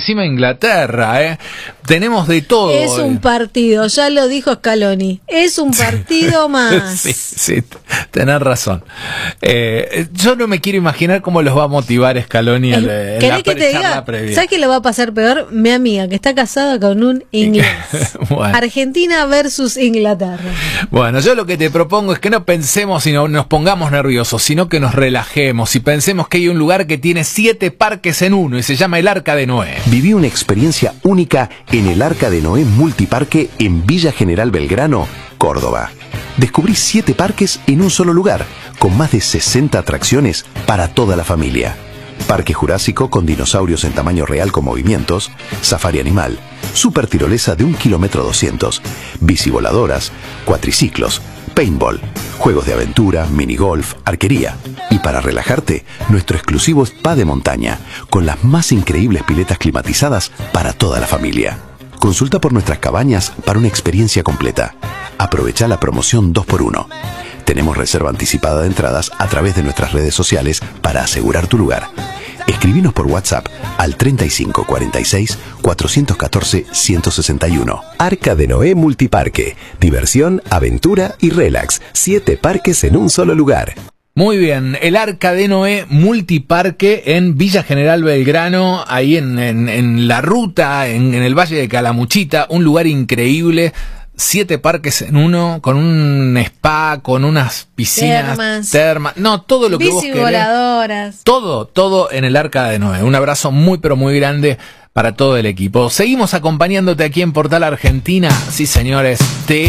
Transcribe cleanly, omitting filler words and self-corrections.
encima Inglaterra, ¿eh? Tenemos de todo. Es un partido, ya lo dijo Scaloni. Es un partido más. Sí, tenés razón. Yo no me quiero imaginar cómo los va a motivar Scaloni en la charla previa. ¿Sabes qué le va a pasar peor? Mi amiga, que está casada con un inglés. Bueno. Argentina versus Inglaterra. Bueno, yo lo que te propongo es que no pensemos y no nos pongamos nerviosos, sino que nos relajemos y pensemos que hay un lugar que tiene 7 parques en uno y se llama el Arca de Noé. Viví una experiencia única en el Arca de Noé Multiparque en Villa General Belgrano, Córdoba. Descubrí 7 parques en un solo lugar, con más de 60 atracciones para toda la familia. Parque Jurásico con dinosaurios en tamaño real con movimientos, safari animal, super tirolesa de 1,2 kilómetros, bicivoladoras, cuatriciclos, paintball, juegos de aventura, minigolf, arquería. Y para relajarte, nuestro exclusivo spa de montaña, con las más increíbles piletas climatizadas para toda la familia. Consulta por nuestras cabañas para una experiencia completa. Aprovecha la promoción 2x1. Tenemos reserva anticipada de entradas a través de nuestras redes sociales para asegurar tu lugar. Escribinos por WhatsApp al 35 46 414 161. Arca de Noé Multiparque. Diversión, aventura y relax. 7 parques en un solo lugar. Muy bien, el Arca de Noé Multiparque en Villa General Belgrano, ahí en la ruta, en el Valle de Calamuchita, un lugar increíble. 7 parques en uno, con un spa, con unas piscinas, termas, no, todo lo que vos querés. Todo en el Arca de Noé. Un abrazo muy pero muy grande para todo el equipo. Seguimos acompañándote aquí en Portal Argentina. Sí, señores.